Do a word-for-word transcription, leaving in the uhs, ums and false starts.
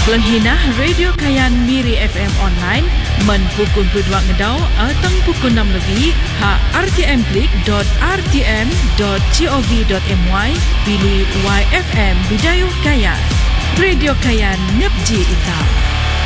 Pelenghinah Radio Kayan Miri F M online men pukul dua ngedau atau pukul enam lebih ha r t m klik dot r t m dot gov dot my pilih Y F M Bidayuh Kayan. Radio Kayan ngepji ita.